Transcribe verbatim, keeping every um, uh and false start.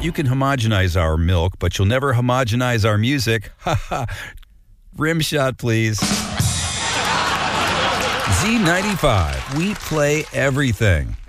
You can homogenize our milk, but you'll never homogenize our music. Ha ha. Rim shot, please. Z ninety-five. We play everything.